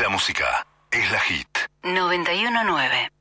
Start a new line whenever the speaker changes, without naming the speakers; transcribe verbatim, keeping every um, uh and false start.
la música, es la hit.
noventa y uno nueve.